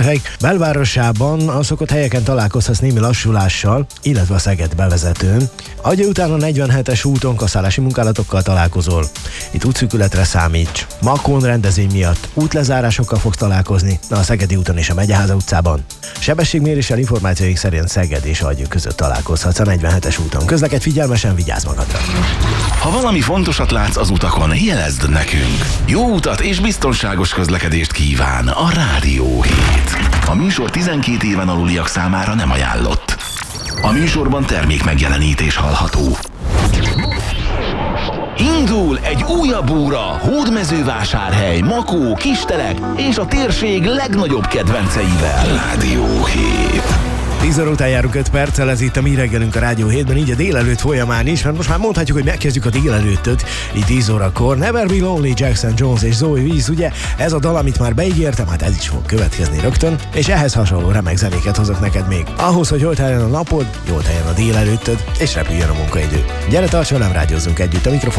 hely. Belvárosában a szokott helyeken találkozhatsz némi lassulással, illetve a Szeged bevezetőn. Ahogy után a 47-es úton kaszálási munkálatokkal találkozol. Itt útszűkületre számíts. Makón rendezvény miatt útlezárásokkal fogsz találkozni, a Szegedi úton és a Megyeháza utcában. Sebességméréssel információik szerint Szeged és Agyő között találkozhatsz a 47-es úton. Közlekedj figyelmesen, vigyázz magadra! Ha valami fontosat látsz az utakon, jelezd nekünk. Jó utat és biztonságos közlekedést kíván a Rádió 7. A műsor 12 éven aluliak számára nem ajánlott. A műsorban termék megjelenítés hallható. Indul egy újabb óra Hódmezővásárhely, Makó, Kistelek és a térség legnagyobb kedvenceivel. Rádió 7. 10 óra után járunk 5 perccel, ez itt a mi reggelünk a Rádió 7-ben, így a délelőtt folyamán is, mert most már mondhatjuk, hogy megkezdjük a délelőttöt, így 10 órakor. Never Be Lonely, Jackson Jones és Zoe Wees, ugye ez a dal, amit már beígértem, hát ez is fog következni rögtön, és ehhez hasonló remek zenéket hozok neked még. Ahhoz, hogy jól teljen a napod, jól teljen a délelőttöd, és repüljön a munkaidő. Gyere, tarts velem, rádiózzunk együtt a mikrofon.